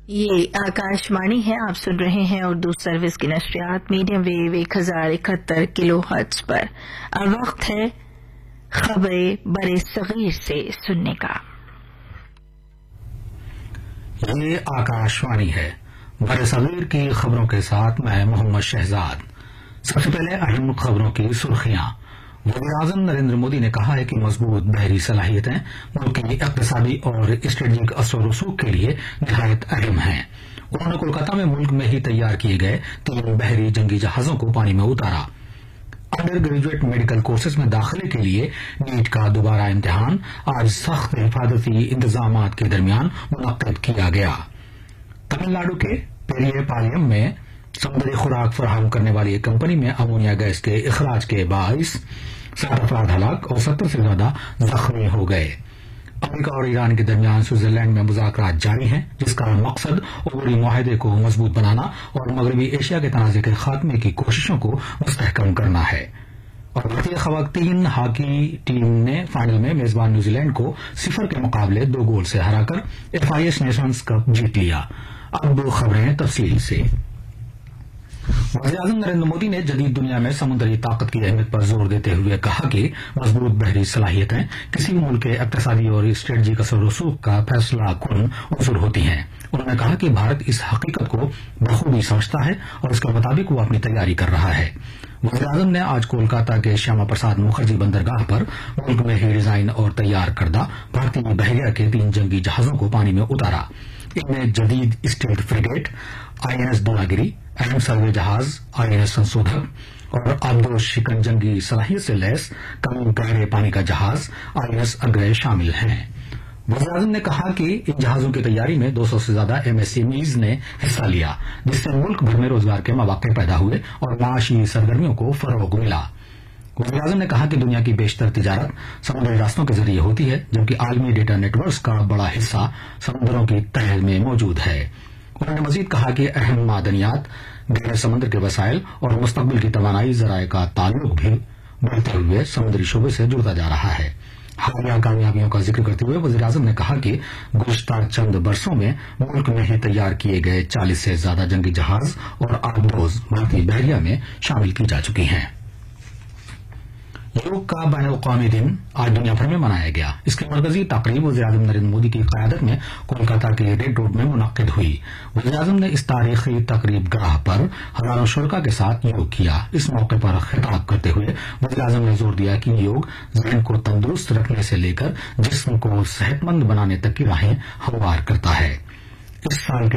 یہ آکاشوانی ہے، آپ سن رہے ہیں اردو سروس کی نشریات میڈیم ویو 1071 کلو ہرٹز پر۔ اب وقت ہے خبریں برے صغیر سے سننے کا۔ یہ آکاشوانی ہے، برے صغیر کی خبروں کے ساتھ میں محمد شہزاد۔ سب سے پہلے اہم خبروں کی سرخیاں۔ وزیر اعظم نریندر مودی نے کہا ہے کہ مضبوط بحری صلاحیتیں ملک کی اقتصادی اور اسٹریٹجک اثر و رسوخ کے لیے نہایت اہم ہیں۔ انہوں نے کولکاتہ میں ملک میں ہی تیار کیے گئے 3 بحری جنگی جہازوں کو پانی میں اتارا۔ انڈر گریجویٹ میڈیکل کورسز میں داخلے کے لیے نیٹ کا دوبارہ امتحان آج سخت حفاظتی انتظامات کے درمیان منعقد کیا گیا۔ تمل ناڈو کے پیریے پالیم میں سمندری خوراک فراہم کرنے والی ایک کمپنی میں امونیا گیس کے اخراج کے باعث 7 افراد ہلاک اور 70 سے زیادہ زخمی ہو گئے۔ امریکہ اور ایران کے درمیان سوئٹزرلینڈ میں مذاکرات جاری ہیں، جس کا مقصد عبوری معاہدے کو مضبوط بنانا اور مغربی ایشیا کے تنازع کے خاتمے کی کوششوں کو مستحکم کرنا ہے۔ اور بھارتی خواتین ہاکی ٹیم نے فائنل میں میزبان نیوزی لینڈ کو 0 کے مقابلے 2 گول سے ہرا کر FIS نیشنز کپ جیت لیا۔ اب خبریں تفصیل سے۔ وزیر اعظم نریندر مودی نے جدید دنیا میں سمندری طاقت کی اہمیت پر زور دیتے ہوئے کہا کہ مضبوط بحری صلاحیتیں کسی بھی ملک کے اقتصادی اور اسٹریٹجک اثر و رسوخ کا فیصلہ کن عنصر ہوتی ہیں۔ انہوں نے کہا کہ بھارت اس حقیقت کو بخوبی سمجھتا ہے اور اس کے مطابق وہ اپنی تیاری کر رہا ہے۔ وزیر اعظم نے آج کولکاتہ کے شیاما پرساد مکھرجی بندرگاہ پر ملک میں ہی ڈیزائن اور تیار کردہ بھارتی بحریہ کے 3 جنگی جہازوں کو پانی میں اتارا۔ ان میں جدید اسٹیلتھ فریگیٹ INS دوناگری، اہم سروے جہاز INS سنسودھک اور آبدوش شکن جنگی صلاحیت سے لیس کم گہرے پانی کا جہاز INS اگرے شامل ہیں۔ وزیر اعظم نے کہا کہ ان جہازوں کی تیاری میں 200 سے زیادہ MSMEs نے حصہ لیا، جس سے ملک بھر میں روزگار کے مواقع پیدا ہوئے اور معاشی سرگرمیوں کو فروغ ملا۔ وزیر اعظم نے کہا کہ دنیا کی بیشتر تجارت سمندری راستوں کے ذریعے ہوتی ہے، جبکہ عالمی ڈیٹا نیٹ ورکس کا بڑا حصہ سمندروں کی تہہ میں موجود ہے۔ انہوں نے مزید کہا کہ اہم معدنیات، گہرے سمندر کے وسائل اور مستقبل کی توانائی ذرائع کا تعلق بھی بڑھتے ہوئے سمندری شعبے سے جڑتا جا رہا ہے۔ حالیہ کامیابیوں کا ذکر کرتے ہوئے وزیر اعظم نے کہا کہ گزشتہ چند برسوں میں ملک میں ہی تیار کیے گئے 40 سے زیادہ جنگی جہاز اور آبدوز بھارتی بحریہ میں شامل کی جا چکی ہیں۔ یوگ کا بین الاقوامی دن آج دنیا بھر میں منایا گیا۔ اس کی مرکزی تقریب وزیر اعظم نریندر مودی کی قیادت میں کولکاتہ کے ریڈ روڈ میں منعقد ہوئی۔ وزیر اعظم نے اس تاریخی تقریب گاہ پر ہزاروں شرکاء کے ساتھ یوگ کیا۔ اس موقع پر خطاب کرتے ہوئے وزیر اعظم نے زور دیا کہ یوگ ذہن کو تندرست رکھنے سے لے کر جسم کو صحت مند بنانے تک کی راہیں ہموار کرتا ہے۔ اس سال کے